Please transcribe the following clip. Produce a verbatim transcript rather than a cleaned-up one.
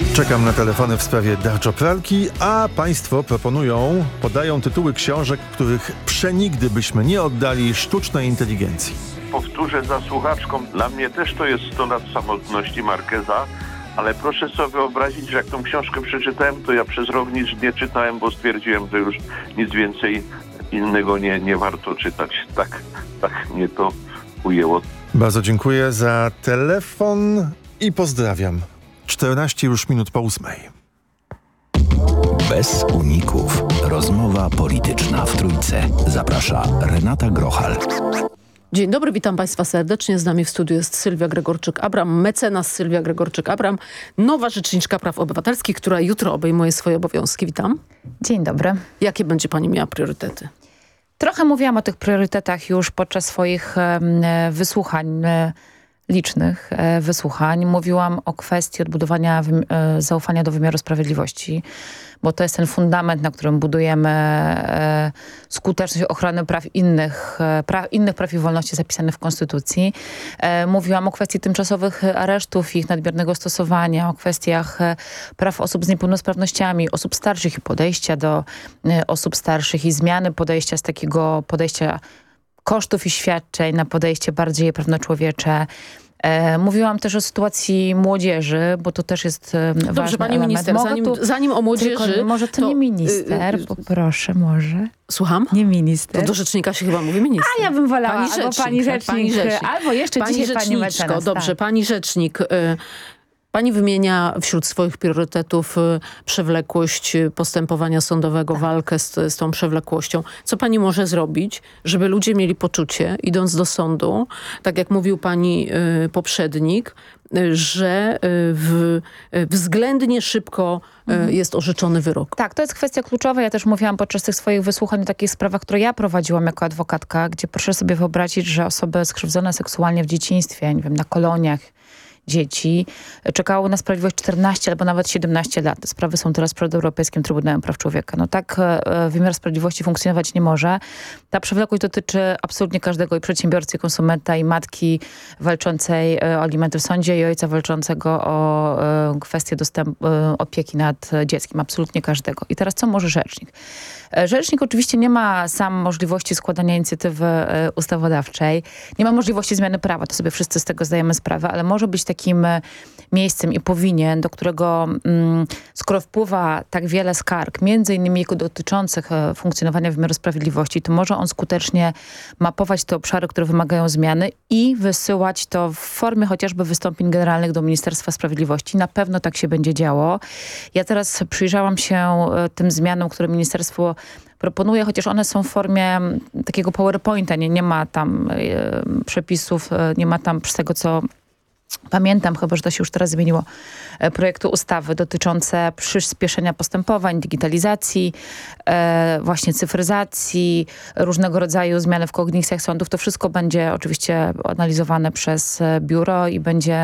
Czekam na telefony w sprawie darczopralki, a państwo proponują, podają tytuły książek, których przenigdy byśmy nie oddali sztucznej inteligencji. Powtórzę za słuchaczką, dla mnie też to jest sto lat samotności Marqueza, ale proszę sobie wyobrazić, że jak tą książkę przeczytałem, to ja przez rok nic nie czytałem, bo stwierdziłem, że już nic więcej innego nie, nie warto czytać. Tak, tak mnie to ujęło. Bardzo dziękuję za telefon i pozdrawiam. czternaście już minut po ósmej. Bez uników. Rozmowa polityczna w Trójce. Zaprasza Renata Grochal. Dzień dobry, witam Państwa serdecznie. Z nami w studiu jest Sylwia Gregorczyk-Abram, mecenas Sylwia Gregorczyk-Abram, nowa rzeczniczka praw obywatelskich, która jutro obejmuje swoje obowiązki. Witam. Dzień dobry. Jakie będzie Pani miała priorytety? Trochę mówiłam o tych priorytetach już podczas swoich e, wysłuchań, e, licznych e, wysłuchań. Mówiłam o kwestii odbudowania e, zaufania do wymiaru sprawiedliwości, bo to jest ten fundament, na którym budujemy e, skuteczność ochrony praw innych, e, pra, innych praw i wolności zapisanych w Konstytucji. E, mówiłam o kwestii tymczasowych aresztów i ich nadmiernego stosowania, o kwestiach e, praw osób z niepełnosprawnościami, osób starszych i podejścia do e, osób starszych i zmiany podejścia z takiego podejścia kosztów i świadczeń na podejście bardziej prawnoczłowiecze. E, mówiłam też o sytuacji młodzieży, bo to też jest e, Dobrze, ważny pani element. minister, zanim, tu, zanim o młodzieży... tylko, może to, to nie minister, y, y, poproszę może. Słucham? Nie minister. To do rzecznika się chyba mówi minister. A ja bym wolała, pani albo rzecznik, pani rzecznik, pani rzecznik. albo jeszcze pani dzisiaj pani mecenas. Dobrze, tak. pani rzecznik... Y Pani wymienia wśród swoich priorytetów y, przewlekłość postępowania sądowego, walkę z, z tą przewlekłością. Co pani może zrobić, żeby ludzie mieli poczucie, idąc do sądu, tak jak mówił pani y, poprzednik, y, że y, w, y, względnie szybko y, mhm. jest orzeczony wyrok? Tak, to jest kwestia kluczowa. Ja też mówiłam podczas tych swoich wysłuchań o takich sprawach, które ja prowadziłam jako adwokatka, gdzie proszę sobie wyobrazić, że osoby skrzywdzone seksualnie w dzieciństwie, nie wiem, na koloniach, dzieci czekało na sprawiedliwość czternaście albo nawet siedemnaście lat. Te sprawy są teraz przed Europejskim Trybunałem Praw Człowieka. No tak e, wymiar sprawiedliwości funkcjonować nie może. Ta przewlekłość dotyczy absolutnie każdego i przedsiębiorcy, i konsumenta, i matki walczącej e, o alimenty w sądzie, i ojca walczącego o e, kwestię dostępu, e, opieki nad dzieckiem. Absolutnie każdego. I teraz co może rzecznik? E, rzecznik oczywiście nie ma sam możliwości składania inicjatywy e, ustawodawczej. Nie ma możliwości zmiany prawa. To sobie wszyscy z tego zdajemy sprawę, ale może być takim miejscem i powinien, do którego mm, skoro wpływa tak wiele skarg, między innymi dotyczących e, funkcjonowania wymiaru sprawiedliwości, to może on skutecznie mapować te obszary, które wymagają zmiany i wysyłać to w formie chociażby wystąpień generalnych do Ministerstwa Sprawiedliwości. Na pewno tak się będzie działo. Ja teraz przyjrzałam się e, tym zmianom, które ministerstwo proponuje, chociaż one są w formie takiego PowerPointa. Nie, nie ma tam e, przepisów, e, nie ma tam z tego, co pamiętam, chyba że to się już teraz zmieniło, projektu ustawy dotyczące przyspieszenia postępowań, digitalizacji, e, właśnie cyfryzacji, różnego rodzaju zmiany w kognicjach sądów. To wszystko będzie oczywiście analizowane przez biuro i będzie